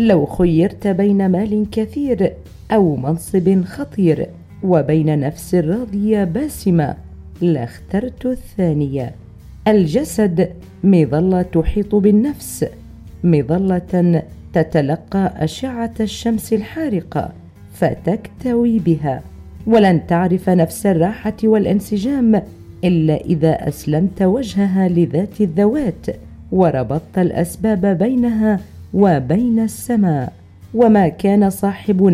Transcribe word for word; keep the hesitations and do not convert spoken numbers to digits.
لو خيرت بين مال كثير أو منصب خطير وبين نفس راضية باسمة لاخترت الثانية. الجسد مظلة تحيط بالنفس، مظلة تتلقى أشعة الشمس الحارقة فتكتوي بها، ولن تعرف نفس الراحة والانسجام إلا إذا أسلمت وجهها لذات الذوات وربطت الأسباب بينها وبين السماء. وما كان صاحب